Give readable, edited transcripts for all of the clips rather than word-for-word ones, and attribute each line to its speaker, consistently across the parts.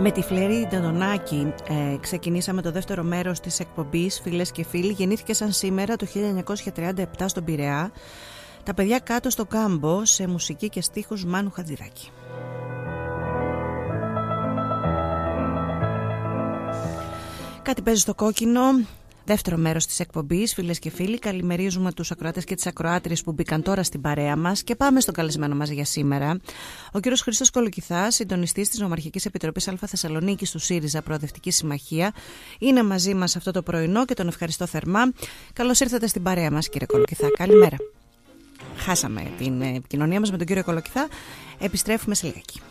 Speaker 1: Με τη Φλέρη Νταντονάκη ξεκινήσαμε το δεύτερο μέρος της εκπομπής. Φίλες και φίλοι, γεννήθηκε σαν σήμερα το 1937 στον Πειραιά. Τα παιδιά κάτω στο κάμπο, σε μουσική και στίχους Μάνου Χατζηδάκη. Κάτι παίζει στο κόκκινο. Δεύτερο μέρος της εκπομπής, φίλες και φίλοι. Καλημερίζουμε τους ακροατές και τις ακροάτριες που μπήκαν τώρα στην παρέα μας και πάμε στον καλεσμένο μας για σήμερα. Ο κύριος Χρήστος Κολοκυθάς, συντονιστής της Νομαρχικής Επιτροπής Α Θεσσαλονίκης του ΣΥΡΙΖΑ Προοδευτική Συμμαχία, είναι μαζί μας αυτό το πρωινό και τον ευχαριστώ θερμά. Καλώς ήρθατε στην παρέα μας, κύριε Κολοκυθά. Καλημέρα. Χάσαμε την επικοινωνία μας με τον κύριο Κολοκυθά. Επιστρέφουμε σε λιγάκι.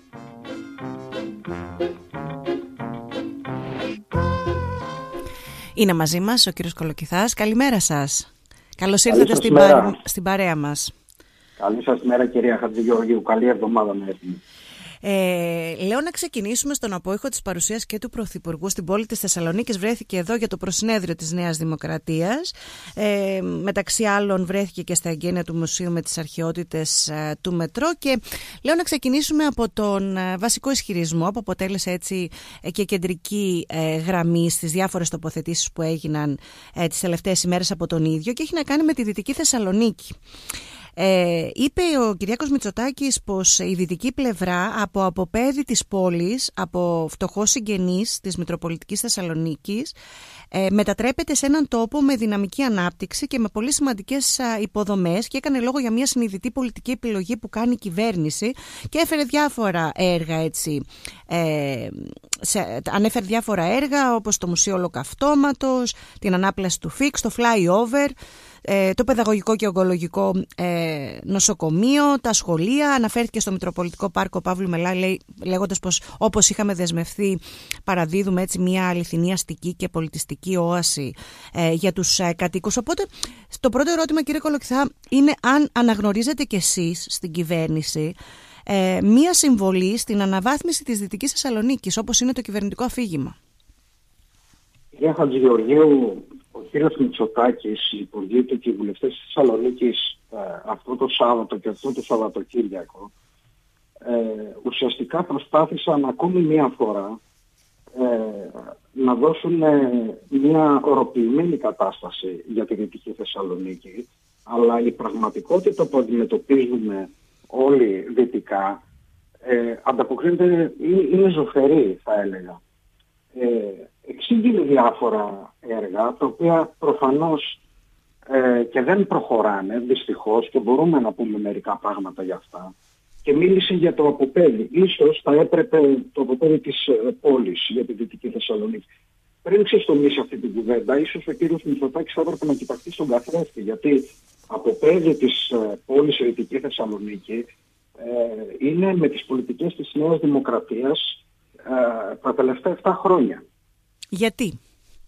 Speaker 1: Είναι μαζί μας ο κύριος Κολοκυθάς. Καλημέρα σας. Καλώς ήρθατε στην παρέα μας.
Speaker 2: Καλή σας μέρα, κυρία Χατζηγεωργίου. Καλή εβδομάδα να έρθουμε.
Speaker 1: Λέω να ξεκινήσουμε στον απόϊχο της παρουσίας και του Πρωθυπουργού στην πόλη της Θεσσαλονίκης. Βρέθηκε εδώ για το προσυνέδριο της Νέας Δημοκρατίας. Μεταξύ άλλων βρέθηκε και στα εγγένεια του Μουσείου με τις αρχαιότητες του Μετρό. Και λέω να ξεκινήσουμε από τον βασικό ισχυρισμό που αποτέλεσε έτσι και κεντρική γραμμή στις διάφορες τοποθετήσεις που έγιναν τις τελευταίες ημέρες από τον ίδιο και έχει να κάνει με τη Δυτική Θεσσαλονίκη. Είπε ο Κυριάκος Μητσοτάκης πως η δυτική πλευρά από αποπέδη της πόλης, από φτωχός συγγενής της Μητροπολιτικής Θεσσαλονίκης, μετατρέπεται σε έναν τόπο με δυναμική ανάπτυξη και με πολύ σημαντικές υποδομές και έκανε λόγο για μια συνειδητή πολιτική επιλογή που κάνει η κυβέρνηση και έφερε διάφορα έργα έτσι. Ανέφερε διάφορα έργα όπως το Μουσείο Ολοκαυτώματος, την ανάπλαση του ΦΙΚ, το flyover, το παιδαγωγικό και ογκολογικό νοσοκομείο, τα σχολεία. Αναφέρθηκε στο Μητροπολιτικό Πάρκο Παύλου Μελά, λέγοντας πως όπως είχαμε δεσμευθεί παραδίδουμε έτσι μια αληθινή αστική και πολιτιστική όαση για τους κατοίκους. Οπότε το πρώτο ερώτημα, κύριε Κολοκυθά, είναι αν αναγνωρίζετε κι εσείς στην κυβέρνηση μία συμβολή στην αναβάθμιση της Δυτικής Θεσσαλονίκης, όπως είναι το κυβερνητικό αφήγημα.
Speaker 2: Κυρία Χατζηγεωργίου, ο κύριος Μητσοτάκης, οι υπουργοί του και οι βουλευτές της Θεσσαλονίκης αυτό το Σάββατο και αυτό το Σαββατοκύριακο ουσιαστικά προσπάθησαν ακόμη μία φορά να δώσουν μια οροποιημένη κατάσταση για τη Δυτική Θεσσαλονίκη, αλλά η πραγματικότητα που αντιμετωπίζουμε όλοι δυτικά ανταποκρίνεται, είναι ζωφερή θα έλεγα. Εξήγηλε διάφορα έργα τα οποία προφανώς και δεν προχωράνε δυστυχώς και μπορούμε να πούμε μερικά πράγματα για αυτά και μίλησε για το αποπέδι. Ίσως θα έπρεπε το αποπέδι της πόλης για τη Δυτική Θεσσαλονίκη. Πριν ξεστομίσει αυτή την κουβέντα, ίσως ο κύριος Μητσοτάκης θα έπρεπε να κοιταχτεί στον καθρέφτη, γιατί αποπέδι της πόλης η Δυτική Θεσσαλονίκη είναι με τις πολιτικές της Νέας Δημοκρατίας τα τελευταία 7 χρόνια.
Speaker 1: Γιατί?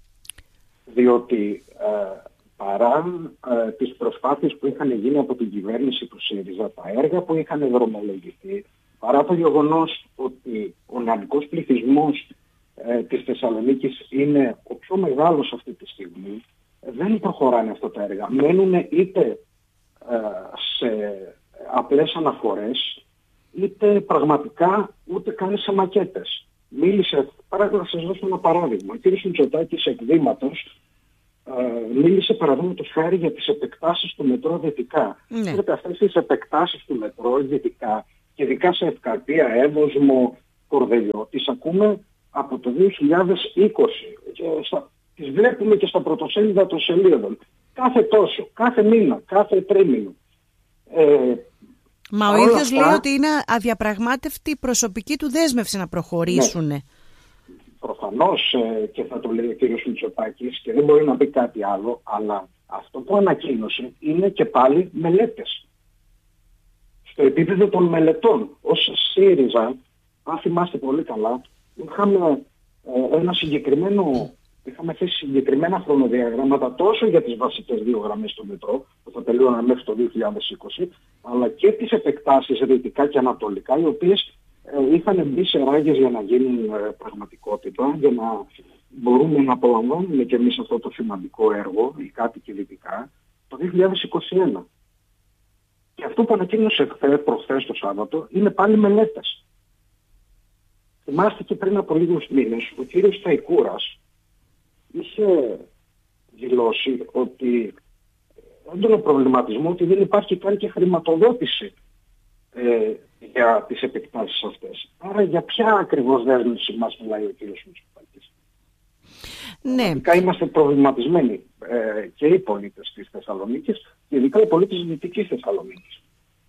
Speaker 2: Διότι παρά τις προσπάθειες που είχαν γίνει από την κυβέρνηση του ΣΥΡΙΖΑ, τα έργα που είχαν δρομολογηθεί, παρά το γεγονός ότι ο νεανικός πληθυσμός της Θεσσαλονίκης είναι ο πιο μεγάλος αυτή τη στιγμή, δεν προχωράνε αυτά τα έργα. Μένουν είτε σε απλές αναφορές, είτε πραγματικά ούτε καν σε μακέτες. Μίλησε, να σας δώσω ένα παράδειγμα. Ο κ. Μητσοτάκης εκδήματος μίλησε παραδείγματος χάρη για τις επεκτάσεις του μετρό δυτικά. Ξέρετε, αυτές τις επεκτάσεις του μετρό δυτικά και ειδικά σε Ευκαρπία, Εύωσμο, Κορδελιό, τις ακούμε από το 2020 και τις βλέπουμε και στα πρωτοσέλιδα των σελίδων. Κάθε τόσο, κάθε μήνα, κάθε τρίμηνο.
Speaker 1: Μα ο ίδιος λέει ότι είναι αδιαπραγμάτευτη προσωπική του δέσμευση να προχωρήσουν. Ναι.
Speaker 2: Προφανώς και θα το λέει ο κ. Μητσοτάκης και δεν μπορεί να πει κάτι άλλο, αλλά αυτό που ανακοίνωσε είναι και πάλι μελέτες. Στο επίπεδο των μελετών, ως ΣΥΡΙΖΑ, αν θυμάστε πολύ καλά, είχαμε είχαμε θέσει συγκεκριμένα χρονοδιαγράμματα τόσο για τις βασικές 2 γραμμές του μετρό, που θα τελείωναν μέχρι το 2020, αλλά και τις επεκτάσεις δυτικά και ανατολικά, οι οποίες είχαν μπει σε ράγες για να γίνουν πραγματικότητα, για να μπορούμε να απολαμβάνουμε και εμείς αυτό το σημαντικό έργο, οι κάτοικοι δυτικά, το 2021. Και αυτό που ανακοίνωσε προχθές το Σάββατο είναι πάλι μελέτες. θυμάστε και πριν από λίγους μήνες ο κύριος Σταϊκούρας είχε δηλώσει ότι έντονο προβληματισμό ότι δεν υπάρχει καν και χρηματοδότηση για τις επεκτάσεις αυτές. Άρα για ποια ακριβώς δέσμευση μας μιλάει ο κύριος Μητσοτάκης?
Speaker 1: Ναι.
Speaker 2: Είμαστε προβληματισμένοι και οι πολίτες της Θεσσαλονίκης και ειδικά οι πολίτες της Δυτικής Θεσσαλονίκης.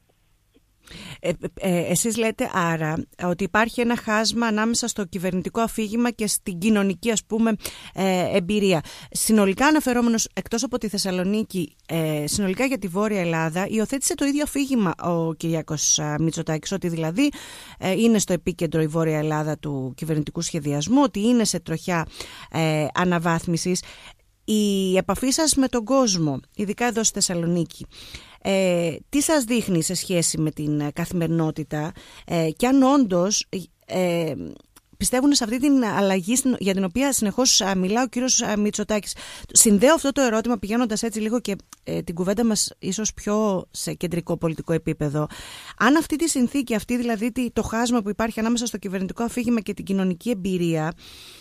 Speaker 1: Εσείς λέτε άρα ότι υπάρχει ένα χάσμα ανάμεσα στο κυβερνητικό αφήγημα και στην κοινωνική, ας πούμε, εμπειρία. Συνολικά αναφερόμενος, εκτός από τη Θεσσαλονίκη, συνολικά για τη Βόρεια Ελλάδα, υιοθέτησε το ίδιο αφήγημα ο Κυριάκος Μητσοτάκης, ότι δηλαδή είναι στο επίκεντρο η Βόρεια Ελλάδα του κυβερνητικού σχεδιασμού, ότι είναι σε τροχιά αναβάθμισης. Η επαφή σας με τον κόσμο, ειδικά εδώ στη Θεσσαλονίκη, τι σας δείχνει σε σχέση με την καθημερινότητα και αν όντως πιστεύουν σε αυτή την αλλαγή για την οποία συνεχώς μιλά ο κύριος Μητσοτάκης? Συνδέω αυτό το ερώτημα πηγαίνοντας έτσι λίγο και την κουβέντα μας ίσως πιο σε κεντρικό πολιτικό επίπεδο. Αν αυτή τη συνθήκη, αυτή δηλαδή το χάσμα που υπάρχει ανάμεσα στο κυβερνητικό αφήγημα και την κοινωνική εμπειρία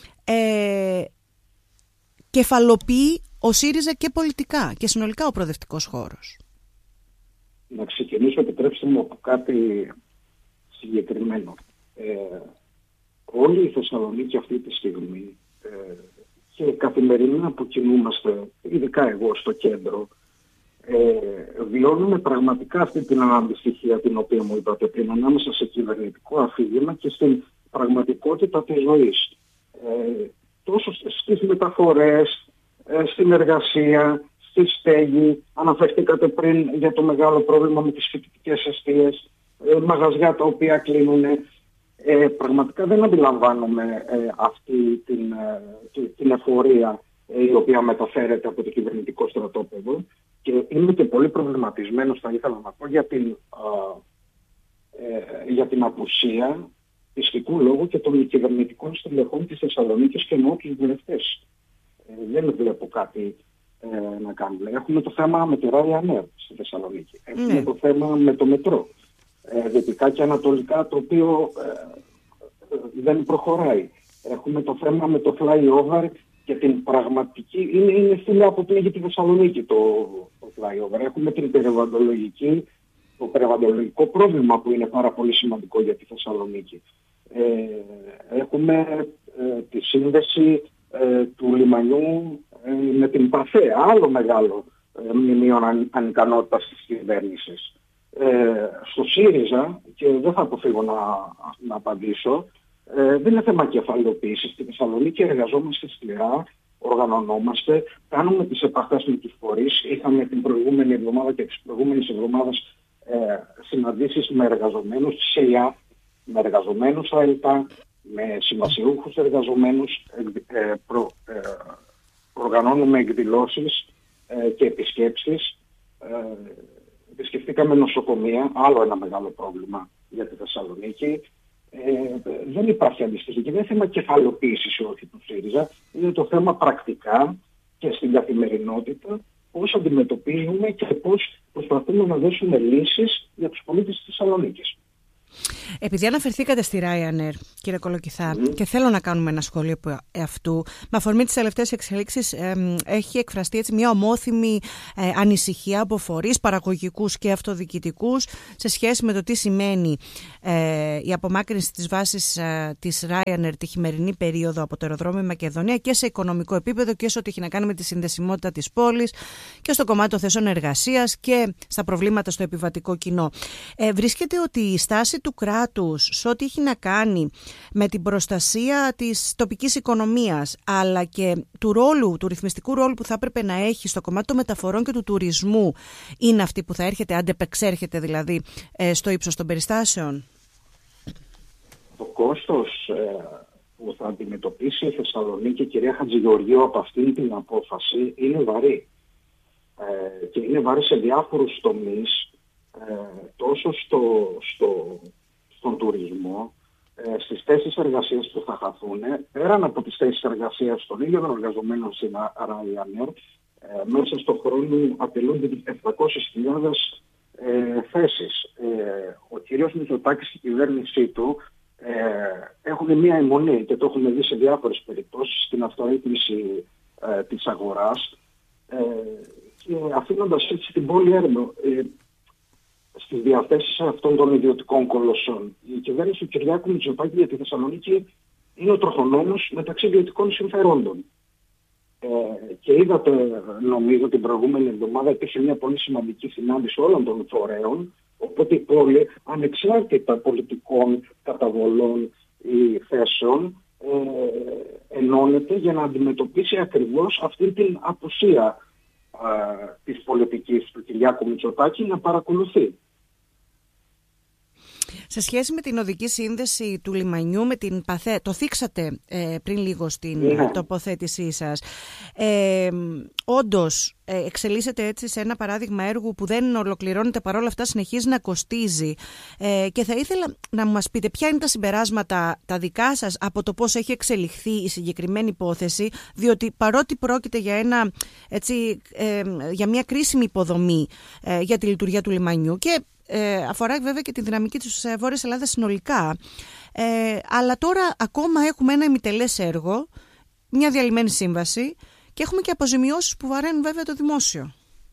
Speaker 1: κεφαλοποιεί ο ΣΥΡΙΖΑ και πολιτικά και συνολικά ο προοδευτικός χώρος.
Speaker 2: Να ξεκινήσω, επιτρέψτε μου, από κάτι συγκεκριμένο. Όλη η Θεσσαλονίκη αυτή τη στιγμή και καθημερινά που κινούμαστε, ειδικά εγώ στο κέντρο, βιώνουμε πραγματικά αυτή την αντιστοιχία την οποία μου είπατε πριν, ανάμεσα σε κυβερνητικό αφήγημα και στην πραγματικότητα της ζωής. Τόσο στις μεταφορές, στην εργασία, στη στέγη. Αναφερθήκατε πριν για το μεγάλο πρόβλημα με τις φοιτητικές εστίες, μαγαζιά τα οποία κλείνουν. Πραγματικά δεν αντιλαμβάνομαι αυτή την εφορία η οποία μεταφέρεται από το κυβερνητικό στρατόπεδο και είμαι και πολύ προβληματισμένος, θα ήθελα να πω, για την απουσία πιστικού λόγου και των κυβερνητικών στελεχών της Θεσσαλονίκης και εννοώ τους βουλευτές. Δεν βλέπω κάτι να κάνουμε. Έχουμε το θέμα με το Ryanair στη Θεσσαλονίκη. Έχουμε το θέμα με το μετρό. Δυτικά και ανατολικά, το οποίο δεν προχωράει. Έχουμε το θέμα με το flyover και την πραγματική... Είναι φίλε από πλήγη τη Θεσσαλονίκη το flyover. Έχουμε το περιβαλλοντολογικό πρόβλημα που είναι πάρα πολύ σημαντικό για τη Θεσσαλονίκη. Έχουμε τη σύνδεση του λιμανιού με την Παθαία, άλλο μεγάλο μνημείο ανικανότητας της κυβέρνησης. Στο ΣΥΡΙΖΑ, και δεν θα αποφύγω να απαντήσω, δεν είναι θέμα κεφαλαιοποίησης. Στη Θεσσαλονίκη εργαζόμαστε σκληρά, οργανωνόμαστε, κάνουμε τις επαφές με τους φορείς. Είχαμε την προηγούμενη εβδομάδα και τις προηγούμενες εβδομάδες συναντήσεις με εργαζομένους της ΕΙΑ, με εργαζομένους ΑΕΛΤΑ, με συμβασιούχους εργαζομένους, οργανώνουμε εκδηλώσεις και επισκέψεις. Επισκεφτήκαμε νοσοκομεία, άλλο ένα μεγάλο πρόβλημα για τη Θεσσαλονίκη. Δεν υπάρχει αντιστοιχή και δεν είναι θέμα κεφαλοποίησης ή όχι του ΣΥΡΙΖΑ, είναι το θέμα πρακτικά και στην καθημερινότητα πώς αντιμετωπίζουμε και πώς προσπαθούμε να δώσουμε λύσεις για τους πολίτες της Θεσσαλονίκης.
Speaker 1: Επειδή αναφερθήκατε στη Ryanair, κύριε Κολοκυθά, και θέλω να κάνουμε ένα σχόλιο από αυτού, με αφορμή τις τελευταίες εξελίξεις έχει εκφραστεί έτσι μια ομόθυμη ανησυχία από φορείς παραγωγικούς και αυτοδιοικητικούς σε σχέση με το τι σημαίνει η απομάκρυνση της βάσης της Ryanair τη χειμερινή περίοδο από το αεροδρόμιο Μακεδονία και σε οικονομικό επίπεδο και σε ό,τι έχει να κάνει με τη συνδεσιμότητα της πόλης και στο κομμάτι των θέσεων εργασίας και στα προβλήματα στο επιβατικό κοινό. Βρίσκεται ότι η στάση του κράτους σε ό,τι έχει να κάνει με την προστασία της τοπικής οικονομίας αλλά και του ρυθμιστικού ρόλου που θα έπρεπε να έχει στο κομμάτι των μεταφορών και του τουρισμού είναι αυτή που θα έρχεται, αντεπεξέρχεται δηλαδή στο ύψος των περιστάσεων?
Speaker 2: Το κόστος που θα αντιμετωπίσει η Θεσσαλονίκη, κυρία Χατζηγεωργίου, από αυτή την απόφαση είναι βαρύ. Και είναι βαρύ σε διάφορους τομείς, τόσο στον τουρισμό, στις θέσεις εργασίας που θα χαθούν, πέραν από τις θέσεις εργασίας των ίδιων εργαζομένων στην Ryanair, μέσα στον χρόνο απειλούνται 700.000 θέσεις. Ο κύριος Μητσοτάκης και η κυβέρνησή του έχουν έχουν μια αιμονή και το έχουμε δει σε διάφορες περιπτώσεις στην αυτορύθμιση της αγοράς και αφήνοντας έτσι την πόλη έρμο στις διαθέσεις αυτών των ιδιωτικών κολοσσών. Η κυβέρνηση του Κυριάκου Μητσοτάκη για τη Θεσσαλονίκη είναι ο τροχονόμος μεταξύ ιδιωτικών συμφερόντων. Και είδατε, νομίζω, την προηγούμενη εβδομάδα υπήρχε μια πολύ σημαντική συνάντηση όλων των φορέων, οπότε η πόλη, ανεξάρτητα πολιτικών καταβολών ή θέσεων, ενώνεται για να αντιμετωπίσει ακριβώς αυτή την απουσία της πολιτικής του Κυριάκου Μητσοτάκη να παρακολουθεί.
Speaker 1: Σε σχέση με την οδική σύνδεση του λιμανιού με την ΠΑΘΕ, το θίξατε πριν λίγο στην τοποθέτησή σας. Όντως εξελίσσεται έτσι σε ένα παράδειγμα έργου που δεν ολοκληρώνεται, παρόλα αυτά συνεχίζει να κοστίζει, και θα ήθελα να μας πείτε ποια είναι τα συμπεράσματα τα δικά σας από το πώς έχει εξελιχθεί η συγκεκριμένη υπόθεση, διότι παρότι πρόκειται για, για μια κρίσιμη υποδομή για τη λειτουργία του λιμανιού και αφορά βέβαια και τη δυναμική της Βόρειας Ελλάδας συνολικά, αλλά τώρα ακόμα έχουμε ένα ημιτελές έργο, μια διαλυμένη σύμβαση και έχουμε και αποζημιώσεις που βαραίνουν βέβαια το δημόσιο.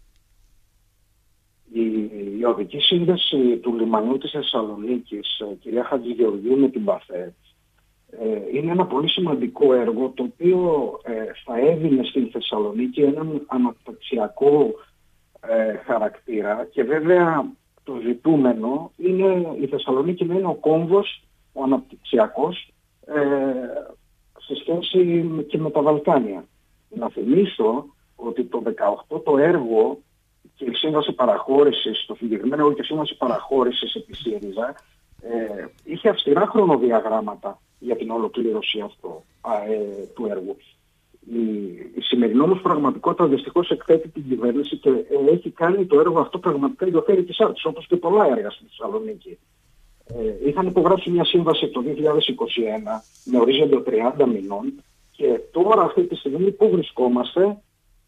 Speaker 2: Η οδική σύνδεση του λιμανιού της Θεσσαλονίκης, κυρία Χατζηγεωργίου, με την ΠΑΘΕ είναι ένα πολύ σημαντικό έργο, το οποίο θα έδινε στην Θεσσαλονίκη έναν αναπτυξιακό χαρακτήρα και βέβαια το ζητούμενο είναι η Θεσσαλονίκη να είναι ο κόμβος, ο αναπτυξιακός, σε σχέση και με τα Βαλκάνια. Να θυμίσω ότι το 2018 το έργο και η σύμβαση παραχώρησης, το συγκεκριμένο έργο και η σύμβαση παραχώρησης επί ΣΥΡΙΖΑ, είχε αυστηρά χρονοδιαγράμματα για την ολοκλήρωση αυτού του έργου. Η σημερινή όμως πραγματικότητα δυστυχώς εκθέτει την κυβέρνηση και έχει κάνει το έργο αυτό πραγματικά υιοθέρη της άρτης, όπως και πολλά έργα στη Θεσσαλονίκη. Είχαν υπογράψει μια σύμβαση το 2021 με ορίζοντα 30 μηνών και τώρα αυτή τη στιγμή που βρισκόμαστε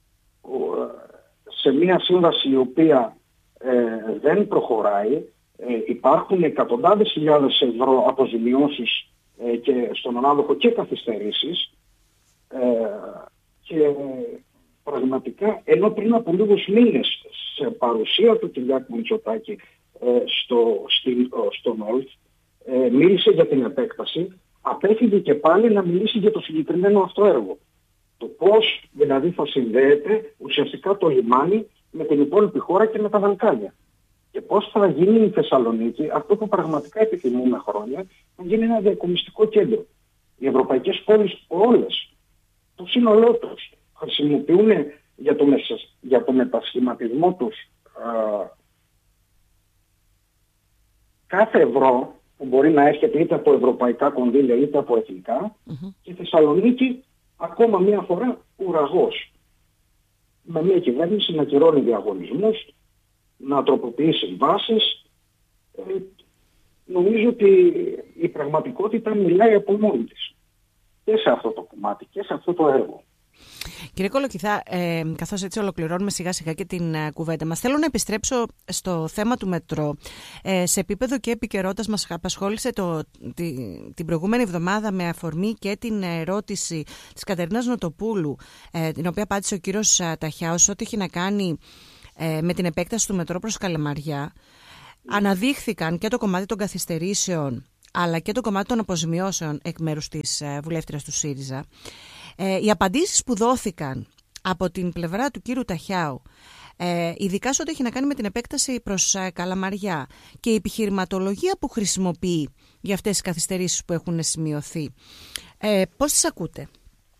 Speaker 2: σε μια σύμβαση η οποία δεν προχωράει, υπάρχουν εκατοντάδες χιλιάδες ευρώ αποζημιώσεις και στον ανάδοχο και καθυστερήσεις. Και πραγματικά, ενώ πριν από λίγους μήνες σε παρουσία του Κυριάκου Μητσοτάκη στο ΝΟΛΤ μίλησε για την επέκταση, απέφυγε και πάλι να μιλήσει για το συγκεκριμένο αυτό έργο. Το πώς δηλαδή θα συνδέεται ουσιαστικά το λιμάνι με την υπόλοιπη χώρα και με τα Βαλκάνια. Και πώς θα γίνει η Θεσσαλονίκη, αυτό που πραγματικά επιθυμούμε χρόνια, να γίνει ένα διακομιστικό κέντρο. Οι ευρωπαϊκές πόλεις όλες, το σύνολό τους, χρησιμοποιούν για το μετασχηματισμό τους κάθε ευρώ που μπορεί να έρχεται είτε από ευρωπαϊκά κονδύλια είτε από εθνικά, και η Θεσσαλονίκη ακόμα μία φορά ουραγός. Με μια κυβέρνηση να κυρώνει διαγωνισμούς, να τροποποιεί συμβάσεις. Νομίζω ότι η πραγματικότητα μιλάει από μόνη της. Και σε αυτό το κομμάτι και σε αυτό το έργο.
Speaker 1: Κύριε Κολοκυθά, καθώς έτσι ολοκληρώνουμε σιγά σιγά και την κουβέντα μας, θέλω να επιστρέψω στο θέμα του μετρό. Σε επίπεδο και επικαιρότητας μας απασχόλησε την προηγούμενη εβδομάδα με αφορμή και την ερώτηση της Κατερίνας Νοτοπούλου, την οποία απάντησε ο κύριος Ταχιάος, ό,τι έχει να κάνει με την επέκταση του μετρό προς Καλαμαριά. Αναδείχθηκαν και το κομμάτι των καθυστερήσεων αλλά και το κομμάτι των αποζημιώσεων εκ μέρους της βουλεύτριας του ΣΥΡΙΖΑ. Οι απαντήσεις που δόθηκαν από την πλευρά του κύρου Ταχιάου, ειδικά σε ό,τι έχει να κάνει με την επέκταση προς Καλαμαριά και η επιχειρηματολογία που χρησιμοποιεί για αυτές τις καθυστερήσεις που έχουν σημειωθεί, πώς τις ακούτε?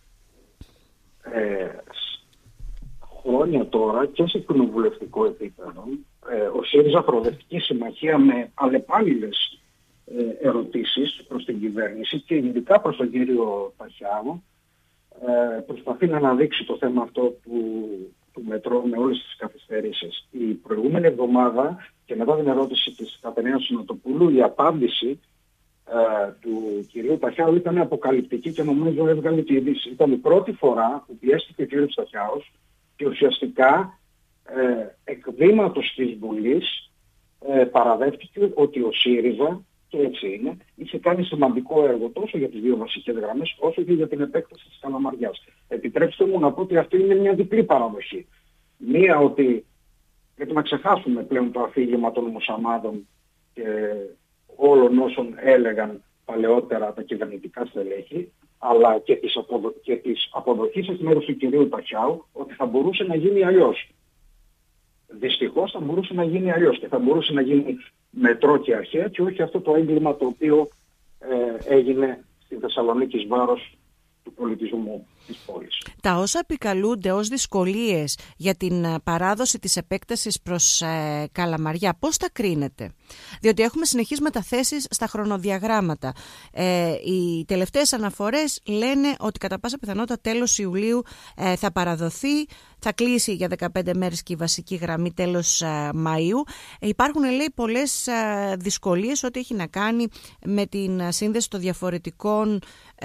Speaker 2: Χρόνια τώρα και σε κοινοβουλευτικό επίπεδο ο ΣΥΡΙΖΑ Προοδευτική Συμμαχία με αλλεπάλληλες ερωτήσεις προς την κυβέρνηση και ειδικά προς τον κύριο Ταχιάου προσπαθεί να αναδείξει το θέμα αυτό του μετρό με όλες τις καθυστερήσεις. Η προηγούμενη εβδομάδα και μετά την ερώτηση της Κατερίνας Νοτοπούλου, η απάντηση του κυρίου Ταχιάου ήταν αποκαλυπτική και νομίζω έβγαλε τη είδηση. Ήταν η πρώτη φορά που πιέστηκε ο κύριος Ταχιάος και ουσιαστικά εκ βήματος της Βουλής παραδέχτηκε ότι ο ΣΥΡΙΖΑ και έτσι είναι, είχε κάνει σημαντικό έργο τόσο για τις δύο βασικές γραμμές, όσο και για την επέκταση της Καλαμαριάς. Επιτρέψτε μου να πω ότι αυτή είναι μια διπλή παραδοχή. Μία, ότι πρέπει να ξεχάσουμε πλέον το αφήγημα των μουσαμάδων και όλων όσων έλεγαν παλαιότερα τα κυβερνητικά στελέχη, αλλά και της αποδοχής εκ μέρους του κυρίου Ταχιάου, ότι θα μπορούσε να γίνει αλλιώς. Δυστυχώς θα μπορούσε να γίνει αλλιώς και θα μπορούσε να γίνει μετρό και αρχαία και όχι αυτό το έγκλημα το οποίο έγινε στη Θεσσαλονίκη εις βάρος του πολιτισμού της πόλης.
Speaker 1: Τα όσα επικαλούνται ως δυσκολίες για την παράδοση της επέκτασης προς Καλαμαριά, πώς τα κρίνετε? Διότι έχουμε συνεχείς μεταθέσεις στα χρονοδιαγράμματα. Οι τελευταίες αναφορές λένε ότι κατά πάσα πιθανότητα τέλος Ιουλίου θα παραδοθεί, θα κλείσει για 15 μέρες και η βασική γραμμή τέλος Μαΐου. Υπάρχουν, λέει, πολλές δυσκολίες ό,τι έχει να κάνει με την σύνδεση των διαφορετικών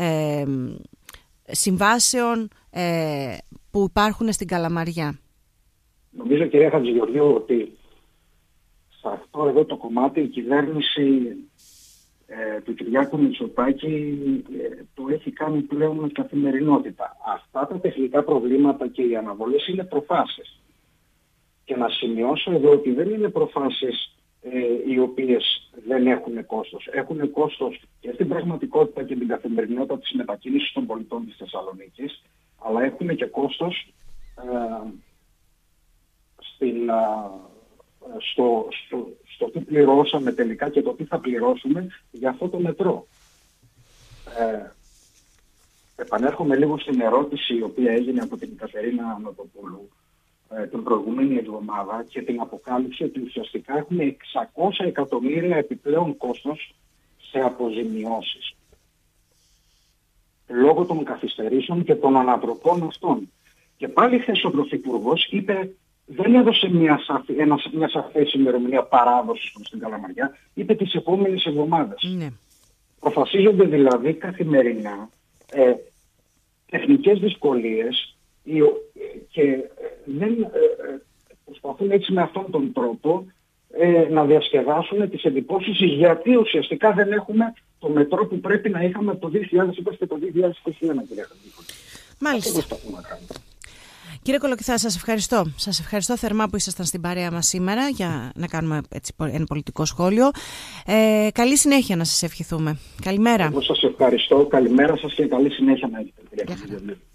Speaker 1: συμβάσεων που υπάρχουν στην Καλαμαριά.
Speaker 2: Νομίζω, κυρία Χατζηγεωργίου, ότι σε αυτό εδώ το κομμάτι η κυβέρνηση του Κυριάκου Μητσοτάκη το έχει κάνει πλέον με καθημερινότητα. Αυτά τα τεχνικά προβλήματα και οι αναβολές είναι προφάσεις. Και να σημειώσω εδώ ότι δεν είναι προφάσεις οι οποίες δεν έχουν κόστος. Έχουν κόστος και στην πραγματικότητα και την καθημερινότητα της μετακίνησης των πολιτών της Θεσσαλονίκης, αλλά έχουν και κόστος στο τι πληρώσαμε τελικά και το τι θα πληρώσουμε για αυτό το μετρό. Επανέρχομαι λίγο στην ερώτηση η οποία έγινε από την Κατερίνα Ανωτοπούλου την προηγούμενη εβδομάδα και την αποκάλυψη ότι ουσιαστικά έχουμε 600 εκατομμύρια επιπλέον κόστος σε αποζημιώσεις. Λόγω των καθυστερήσεων και των ανατροπών αυτών. Και πάλι χθες ο Πρωθυπουργός είπε, δεν έδωσε μια σαφές ημερομηνία παράδοσης στην Καλαμαριά, είπε τις επόμενες εβδομάδες. Ναι. Προφασίζονται δηλαδή καθημερινά τεχνικές δυσκολίες και δεν προσπαθούν έτσι με αυτόν τον τρόπο να διασκεδάσουν τις εντυπώσεις γιατί ουσιαστικά δεν έχουμε το μετρό που πρέπει να είχαμε από το 2020 και το 2021, κυρία Χατζηγεωργίου.
Speaker 1: Μάλιστα. Κύριε Κολοκυθά, σας ευχαριστώ. Σας ευχαριστώ θερμά που ήσασταν στην παρέα μας σήμερα για να κάνουμε έτσι ένα πολιτικό σχόλιο. Καλή συνέχεια να σας ευχηθούμε. Καλημέρα.
Speaker 2: Εγώ σας ευχαριστώ. Καλημέρα σας και καλή συνέχεια να έχετε, κυρία Χατζηγεωργίου.